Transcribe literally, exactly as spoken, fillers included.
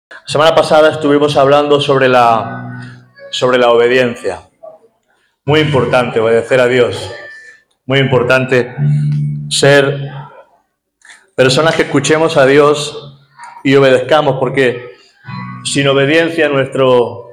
La semana pasada estuvimos hablando sobre la, sobre la obediencia. Muy importante obedecer a Dios. Muy importante ser personas que escuchemos a Dios y obedezcamos, porque sin obediencia nuestro,